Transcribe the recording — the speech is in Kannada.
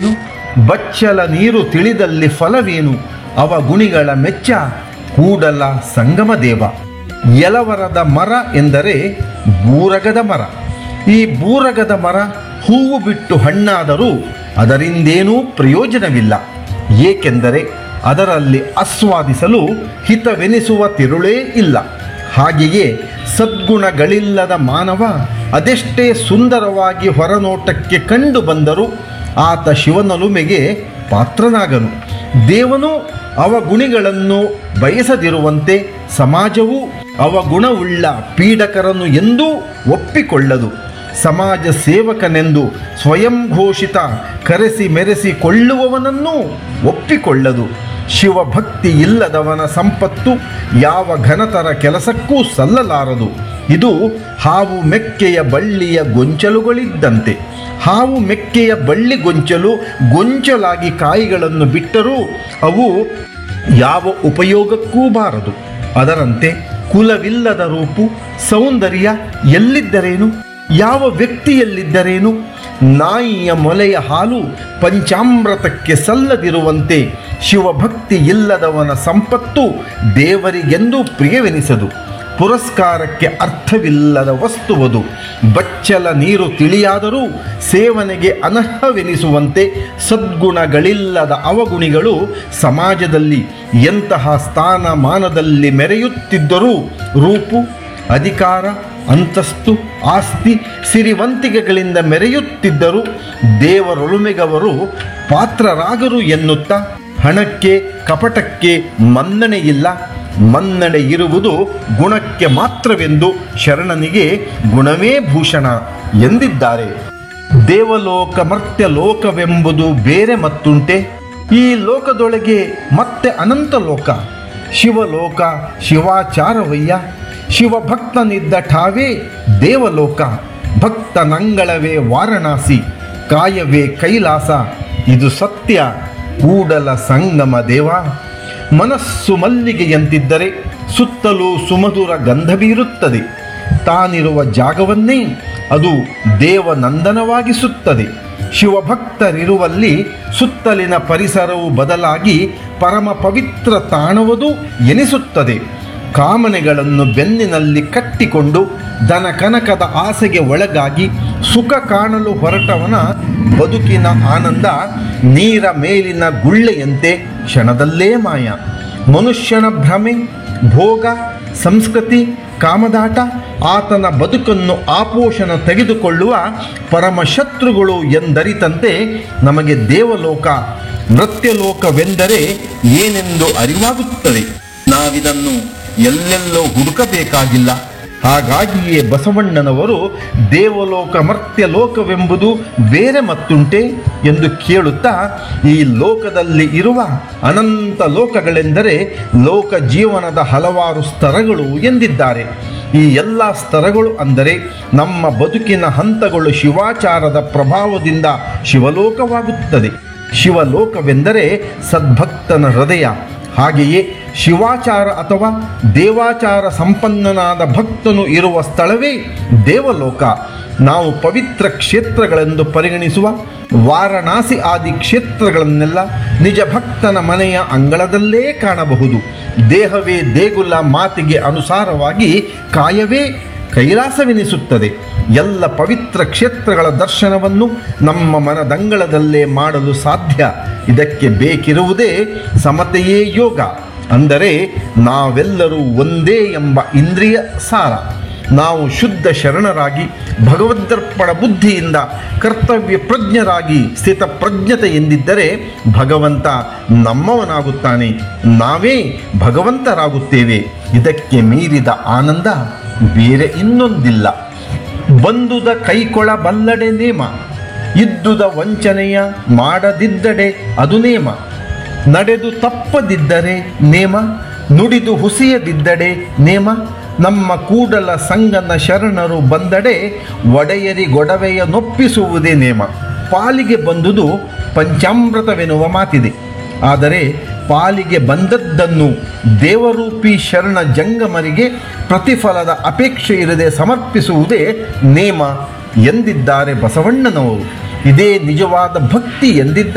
ತಿಳಿಯದೇನು? ಬಚ್ಚಲ ನೀರು ತಿಳಿದಲ್ಲಿ ಫಲವೇನು? ಅವ ಗುಣಿಗಳ ಮೆಚ್ಚ ಕೂಡಲ ಸಂಗಮ ದೇವ. ಎಲವರದ ಮರ ಎಂದರೆ ಬೂರಗದ ಮರ. ಈ ಬೂರಗದ ಮರ ಹೂವು ಬಿಟ್ಟು ಹಣ್ಣಾದರೂ ಅದರಿಂದೇನೂ ಪ್ರಯೋಜನವಿಲ್ಲ. ಏಕೆಂದರೆ ಅದರಲ್ಲಿ ಆಸ್ವಾದಿಸಲು ಹಿತವೆನಿಸುವ ತಿರುಳೇ ಇಲ್ಲ. ಹಾಗೆಯೇ ಸದ್ಗುಣಗಳಿಲ್ಲದ ಮಾನವ ಅದೆಷ್ಟೇ ಸುಂದರವಾಗಿ ಹೊರನೋಟಕ್ಕೆ ಕಂಡು ಬಂದರೂ ಆತ ಶಿವನೊಲುಮೆಗೆ ಪಾತ್ರನಾಗನು. ದೇವನು ಅವಗುಣಿಗಳನ್ನು ಬಯಸದಿರುವಂತೆ ಸಮಾಜವು ಅವಗುಣವುಳ್ಳ ಪೀಡಕರನ್ನು ಎಂದೂ ಒಪ್ಪಿಕೊಳ್ಳದು. ಸಮಾಜ ಸೇವಕನೆಂದು ಸ್ವಯಂ ಘೋಷಿತ ಕರೆಸಿ ಮೆರೆಸಿಕೊಳ್ಳುವವನನ್ನೂ ಒಪ್ಪಿಕೊಳ್ಳದು. ಶಿವಭಕ್ತಿ ಇಲ್ಲದವನ ಸಂಪತ್ತು ಯಾವ ಘನತರ ಕೆಲಸಕ್ಕೂ ಸಲ್ಲಲಾರದು. ಇದು ಹಾವು ಮೆಕ್ಕೆಯ ಬಳ್ಳಿಯ ಗೊಂಚಲುಗಳಿದ್ದಂತೆ. ಹಾವು ಮೆಕ್ಕೆಯ ಬಳ್ಳಿ ಗೊಂಚಲು ಗೊಂಚಲಾಗಿ ಕಾಯಿಗಳನ್ನು ಬಿಟ್ಟರೂ ಅವು ಯಾವ ಉಪಯೋಗಕ್ಕೂ ಬಾರದು. ಅದರಂತೆ ಕುಲವಿಲ್ಲದ ರೂಪು ಸೌಂದರ್ಯ ಎಲ್ಲಿದ್ದರೇನು? ಯಾವ ವ್ಯಕ್ತಿಯಲ್ಲಿದ್ದರೇನು? ನಾಯಿಯ ಮೊಲೆಯ ಹಾಲು ಪಂಚಾಮೃತಕ್ಕೆ ಸಲ್ಲದಿರುವಂತೆ ಶಿವಭಕ್ತಿ ಇಲ್ಲದವನ ಸಂಪತ್ತು ದೇವರಿಗೆಂದೂ ಪ್ರಿಯವೆನಿಸದು. ಪುರಸ್ಕಾರಕ್ಕೆ ಅರ್ಥವಿಲ್ಲದ ವಸ್ತುವದು. ಬಚ್ಚಲ ನೀರು ತಿಳಿಯಾದರೂ ಸೇವನೆಗೆ ಅನರ್ಹವೆನಿಸುವಂತೆ ಸದ್ಗುಣಗಳಿಲ್ಲದ ಅವಗುಣಿಗಳು ಸಮಾಜದಲ್ಲಿ ಎಂತಹ ಸ್ಥಾನಮಾನದಲ್ಲಿ ಮೆರೆಯುತ್ತಿದ್ದರೂ ರೂಪು, ಅಧಿಕಾರ, ಅಂತಸ್ತು, ಆಸ್ತಿ, ಸಿರಿವಂತಿಕೆಗಳಿಂದ ಮೆರೆಯುತ್ತಿದ್ದರೂ ದೇವರೊಲುಮೆಗವರು ಪಾತ್ರರಾಗರು ಎನ್ನುತ್ತಾ ಹಣಕ್ಕೆ ಕಪಟಕ್ಕೆ ಮನ್ನಣೆಯಿಲ್ಲ. ಮನ್ನಣೆ ಇರುವುದು ಗುಣಕ್ಕೆ ಮಾತ್ರವೆಂದು ಶರಣನಿಗೆ ಗುಣವೇ ಭೂಷಣ ಎಂದಿದ್ದಾರೆ. ದೇವಲೋಕ ಮರ್ತ್ಯ ಲೋಕವೆಂಬುದು ಬೇರೆ ಮತ್ತುಂಟೆ? ಈ ಲೋಕದೊಳಗೆ ಮತ್ತೆ ಅನಂತ ಲೋಕ. ಶಿವಲೋಕ ಶಿವಾಚಾರವಯ್ಯ. ಶಿವಭಕ್ತನಿದ್ದ ಠಾವೇ ದೇವಲೋಕ. ಭಕ್ತನಂಗಳವೇ ವಾರಣಾಸಿ, ಕಾಯವೇ ಕೈಲಾಸ. ಇದು ಸತ್ಯ ಕೂಡಲ ಸಂಗಮ ದೇವ. ಮನಸ್ಸು ಮಲ್ಲಿಗೆಯಂತಿದ್ದರೆ ಸುತ್ತಲೂ ಸುಮಧುರ ಗಂಧ ಬೀರುತ್ತದೆ. ತಾನಿರುವ ಜಾಗವನ್ನೇ ಅದು ದೇವನಂದನವಾಗಿಸುತ್ತದೆ. ಶಿವಭಕ್ತರಿರುವಲ್ಲಿ ಸುತ್ತಲಿನ ಪರಿಸರವು ಬದಲಾಗಿ ಪರಮ ಪವಿತ್ರ ತಾಣವದು ಎನಿಸುತ್ತದೆ. ಕಾಮನೆಗಳನ್ನು ಬೆನ್ನಿನಲ್ಲಿ ಕಟ್ಟಿಕೊಂಡು ದನ ಕನಕದ ಆಸೆಗೆ ಒಳಗಾಗಿ ಸುಖ ಕಾಣಲು ಹೊರಟವನ ಬದುಕಿನ ಆನಂದ ನೀರ ಮೇಲಿನ ಗುಳ್ಳೆಯಂತೆ ಕ್ಷಣದಲ್ಲೇ ಮಾಯ. ಮನುಷ್ಯನ ಭ್ರಮೆ, ಭೋಗ, ಸಂಸ್ಕೃತಿ, ಕಾಮದಾಟ ಆತನ ಬದುಕನ್ನು ಆಪೋಷಣ ತೆಗೆದುಕೊಳ್ಳುವ ಪರಮಶತ್ರುಗಳು ಎಂದರಿತಂತೆ ನಮಗೆ ದೇವಲೋಕ ಮೃತ್ಯಲೋಕವೆಂದರೆ ಏನೆಂದು ಅರಿವಾಗುತ್ತದೆ. ನಾವಿದನ್ನು ಎಲ್ಲೆಲ್ಲೋ ಹುಡುಕಬೇಕಾಗಿಲ್ಲ. ಹಾಗಾಗಿಯೇ ಬಸವಣ್ಣನವರು ದೇವಲೋಕ ಮರ್ತ್ಯಲೋಕವೆಂಬುದು ಬೇರೆ ಮತ್ತುಂಟೆ ಎಂದು ಕೇಳುತ್ತಾ ಈ ಲೋಕದಲ್ಲಿ ಇರುವ ಅನಂತ ಲೋಕಗಳೆಂದರೆ ಲೋಕ ಜೀವನದ ಹಲವಾರು ಸ್ತರಗಳು ಎಂದಿದ್ದಾರೆ. ಈ ಎಲ್ಲ ಸ್ತರಗಳು ಅಂದರೆ ನಮ್ಮ ಬದುಕಿನ ಹಂತಗಳು ಶಿವಾಚಾರದ ಪ್ರಭಾವದಿಂದ ಶಿವಲೋಕವಾಗುತ್ತದೆ. ಶಿವಲೋಕವೆಂದರೆ ಸದ್ಭಕ್ತನ ಹೃದಯ. ಹಾಗೆಯೇ ಶಿವಾಚಾರ ಅಥವಾ ದೇವಾಚಾರ ಸಂಪನ್ನನಾದ ಭಕ್ತನು ಇರುವ ಸ್ಥಳವೇ ದೇವಲೋಕ. ನಾವು ಪವಿತ್ರ ಕ್ಷೇತ್ರಗಳೆಂದು ಪರಿಗಣಿಸುವ ವಾರಣಾಸಿ ಆದಿ ಕ್ಷೇತ್ರಗಳನ್ನೆಲ್ಲ ನಿಜ ಭಕ್ತನ ಮನೆಯ ಅಂಗಳದಲ್ಲೇ ಕಾಣಬಹುದು. ದೇಹವೇ ದೇಗುಲ ಮಾತಿಗೆ ಅನುಸಾರವಾಗಿ ಕಾಯವೇ ಕೈಲಾಸವೆನಿಸುತ್ತದೆ. ಎಲ್ಲ ಪವಿತ್ರ ಕ್ಷೇತ್ರಗಳ ದರ್ಶನವನ್ನು ನಮ್ಮ ಮನದಂಗಳದಲ್ಲೇ ಮಾಡಲು ಸಾಧ್ಯ. ಇದಕ್ಕೆ ಬೇಕಿರುವುದೇ ಸಮತೆಯೇ ಯೋಗ. ಅಂದರೆ ನಾವೆಲ್ಲರೂ ಒಂದೇ ಎಂಬ ಇಂದ್ರಿಯ ಸಾರ. ನಾವು ಶುದ್ಧ ಶರಣರಾಗಿ ಭಗವದರ್ಪಣ ಬುದ್ಧಿಯಿಂದ ಕರ್ತವ್ಯ ಪ್ರಜ್ಞರಾಗಿ ಸ್ಥಿತಪ್ರಜ್ಞತೆಯಿಂದಿದ್ದರೆ ಭಗವಂತ ನಮ್ಮವನಾಗುತ್ತಾನೆ, ನಾವೇ ಭಗವಂತರಾಗುತ್ತೇವೆ. ಇದಕ್ಕೆ ಮೀರಿದ ಆನಂದ ಬೇರೆ ಇನ್ನೊಂದಿಲ್ಲ. ಬಂದುದ ಕೈಕೊಳ ಬಲ್ಲಡೆ ನೇಮ, ಇದ್ದುದ ವಂಚನೆಯ ಮಾಡದಿದ್ದಡೆ ಅದು ನೇಮ. ನಡೆದು ತಪ್ಪದಿದ್ದರೆ ನೇಮ, ನುಡಿದು ಹುಸಿಯದಿದ್ದಡೆ ನೇಮ. ನಮ್ಮ ಕೂಡಲ ಸಂಗನ ಶರಣರು ಬಂದಡೆ ಒಡೆಯರಿಗೊಡವೆಯ ನೊಪ್ಪಿಸುವುದೇ ನೇಮ. ಪಾಲಿಗೆ ಬಂದುದು ಪಂಚಾಮೃತವೆನ್ನುವ ಮಾತಿದೆ. ಆದರೆ ಪಾಲಿಗೆ ಬಂದದ್ದನ್ನು ದೇವರೂಪಿ ಶರಣ ಜಂಗಮರಿಗೆ ಪ್ರತಿಫಲದ ಅಪೇಕ್ಷೆ ಇರದೆ ಸಮರ್ಪಿಸುವುದೇ ನೇಮ ಎಂದಿದ್ದಾರೆ ಬಸವಣ್ಣನವರು. ಇದೇ ನಿಜವಾದ ಭಕ್ತಿ ಎಂದಿದ್ದಾರೆ.